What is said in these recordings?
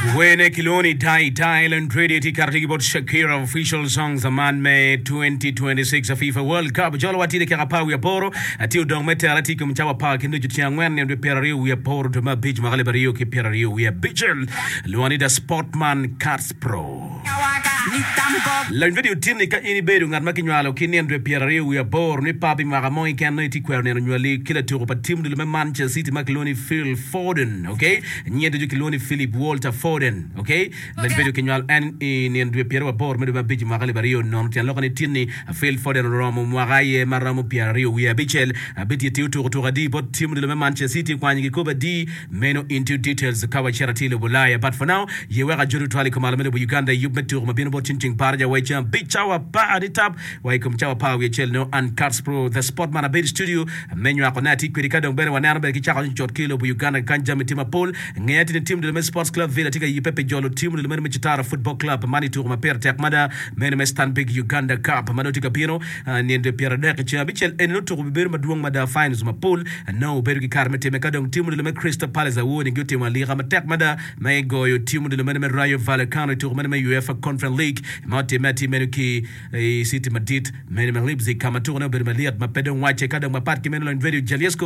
Wene Kiloni Dai Thailand Radio Tikartiki Bot Shakira official songs a man May 2026 FIFA World Cup. Jolo watile kapa ya poro ati udong mete arati kumchawa pa kindu jutia ngwen ndio perario ya poro to ma beach magale bario ke perario ya bichel luani da Sportman Cards Pro. La video tini ka ini bedu ngat makinywalo kini ndio perario ya poro ni papi magamoi kan iti kwerne nywali kila turo pa timu de Manchester City Makeloni Phil Foden, okay? Nyende Kiloni Philip Walter Foden, okay? La video kinywal en ni ndio perario poro medu ba beach magale bario non tian lokani tini Phil Foden romo mwagaye maramu perario ya bichel biti tiutu to gadi bot timu de Manchester City kwa nyingi koba di meno into details kawa charity le bulaya, but for now ye wega juru twali kamala medu Uganda yubmetu mabino bot chinching parja waicha bichawa pa aditap waikum chawa pa we chelno and Cards Pro the Sportman a bit studio menu akonati kwirikado mbere wanana be kichaka nchot kilo bu Uganda kanja mitima Paul ngeyati ni timu de Sports Club Villa tika yipepe jolo timu de Mechitara Football Club mani tu maper tek mada meno me stand big Uganda Cup mano tika pino ni ende pera dek cha bichel eno to biber maduong mada finals ma Paul no beru ki karmete me kadong timu de Crystal Palace awoni ngyote maliga matek mada me goyo timu de Rayo Vallecano to me UEFA Conference League mati meno ki City Madrid meno Leipzig kama tu no beru maliat mapedong wache kadong mapat ki meno video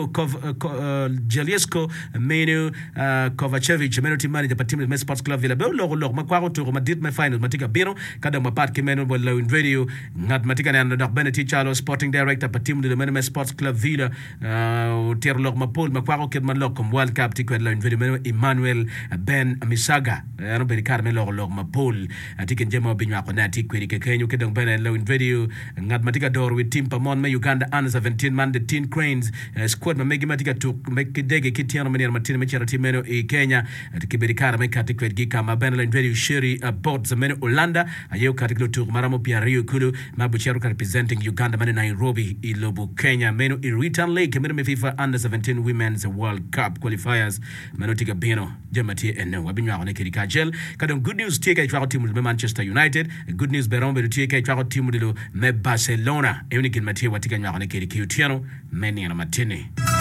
Jeliesco meno Kovacevic meno timani de timu de Sports Club Villa be log makwaro to Madrid me finals matika bino kadong mapat ki meno bollo video ngat matika na dak Beneti Chalo Sporting Director pa timu de Meneme Sports Club Villa tier log mapol makwaro kedman log kom World Cup tikwe la video Meneme Emmanuel Ben Misaga ano berikar me log mapol atike njema binywa kona tikwe dike Kenyo kedong bene la video ngat matika door with team pamon me Uganda under 17 man the Teen Cranes squad ma megi matika to mekidege kitiano menera matine mechara timeno Kenya atike berikar me katikwe gika ma bene la video shiri about the meno Olanda ayo katiklo to maramo pia Rio Kulu mabuchero representing Uganda mani Nairobi ilobu Kenya meno Return Lake meno me FIFA under 17 Women's World Cup qualifiers meno tiga bino jamati eno wabinywa kone kirika gel kadon good news tiga ichwako timu de Manchester United good news berombe tiga ichwako timu de me Barcelona eunikin matia watika nywa kone kiriki utiano meni na matini